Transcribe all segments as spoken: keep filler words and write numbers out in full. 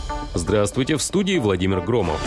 Здравствуйте, в студии Владимир Громов.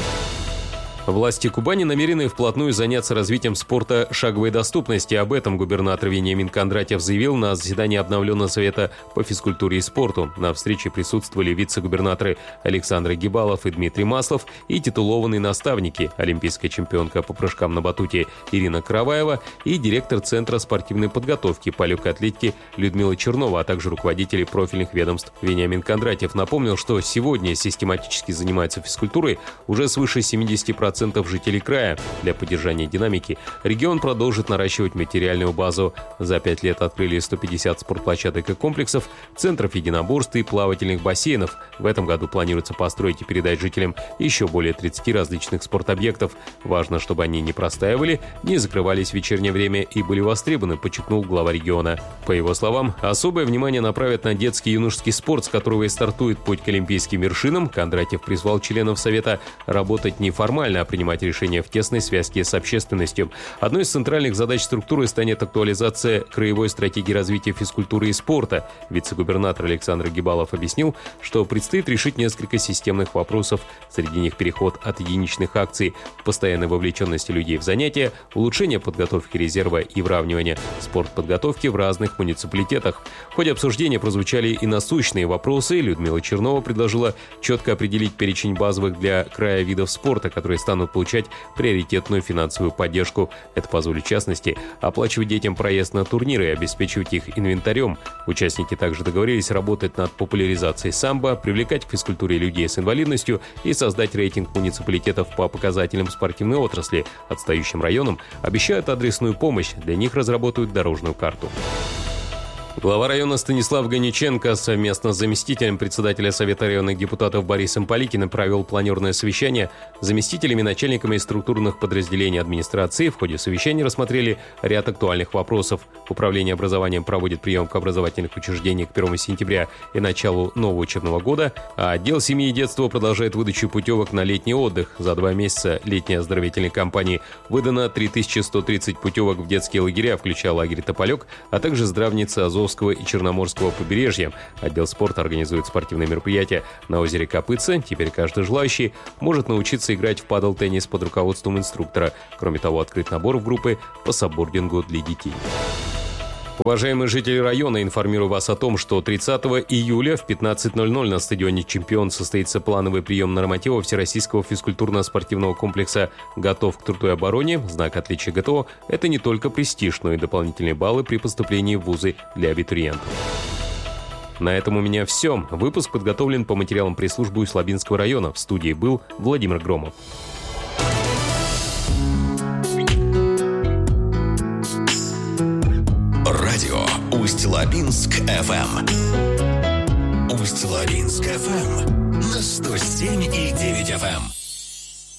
Власти Кубани намерены вплотную заняться развитием спорта шаговой доступности. Об этом губернатор Вениамин Кондратьев заявил на заседании обновленного совета по физкультуре и спорту. На встрече присутствовали вице-губернаторы Александр Гибалов и Дмитрий Маслов и титулованные наставники, олимпийская чемпионка по прыжкам на батуте Ирина Караваева и директор Центра спортивной подготовки по легкой атлетике Людмила Чернова, а также руководители профильных ведомств. Вениамин Кондратьев напомнил, что сегодня систематически занимаются физкультурой уже свыше семьдесят процентов жителей края. Для поддержания динамики регион продолжит наращивать материальную базу. За пять лет открыли сто пятьдесят спортплощадок и комплексов, центров единоборств и плавательных бассейнов. В этом году планируется построить и передать жителям еще более тридцати различных спортобъектов. Важно, чтобы они не простаивали, не закрывались в вечернее время и были востребованы, подчеркнул глава региона. По его словам, особое внимание направят на детский и юношеский спорт, с которого и стартует путь к олимпийским вершинам. Кондратьев призвал членов совета работать неформально, а принимать решения в тесной связке с общественностью. Одной из центральных задач структуры станет актуализация краевой стратегии развития физкультуры и спорта. Вице-губернатор Александр Гибалов объяснил, что предстоит решить несколько системных вопросов. Среди них переход от единичных акций к постоянной вовлеченности людей в занятия, улучшение подготовки резерва и выравнивание спортподготовки в разных муниципалитетах. В ходе обсуждения прозвучали и насущные вопросы. Людмила Чернова предложила четко определить перечень базовых для края видов спорта, которые станут получать приоритетную финансовую поддержку. Это позволит, в частности, оплачивать детям проезд на турниры и обеспечивать их инвентарем. Участники также договорились работать над популяризацией самбо, привлекать к физкультуре людей с инвалидностью и создать рейтинг муниципалитетов по показателям спортивной отрасли. Отстающим районам обещают адресную помощь, для них разработают дорожную карту. Глава района Станислав Ганиченко совместно с заместителем председателя Совета районных депутатов Борисом Поликиным провел планерное совещание с заместителями, начальниками структурных подразделений администрации. В ходе совещания рассмотрели ряд актуальных вопросов. Управление образованием проводит приемку образовательных учреждений к первому сентября и началу нового учебного года, а отдел семьи и детства продолжает выдачу путевок на летний отдых. За два месяца летней оздоровительной кампании выдано три тысячи сто тридцать путевок в детские лагеря, включая лагерь «Тополек», а также здравница Азовского и Черноморского побережья. Отдел спорта организует спортивные мероприятия на озере Копытце. Теперь каждый желающий может научиться играть в падл-теннис под руководством инструктора. Кроме того, открыт набор в группы по саббордингу для детей. Уважаемые жители района, информирую вас о том, что тридцатого июля в пятнадцать ноль ноль на стадионе «Чемпион» состоится плановый прием норматива Всероссийского физкультурно-спортивного комплекса «Готов к крутой обороне». Знак отличия ГТО – это не только престиж, но и дополнительные баллы при поступлении в вузы для абитуриентов. На этом у меня все. Выпуск подготовлен по материалам пресс-службы Усть-Лабинского района. В студии был Владимир Громов. Радио Усть-Лабинск-ФМ. Усть-Лабинск-ФМ на сто семь и девять эф эм.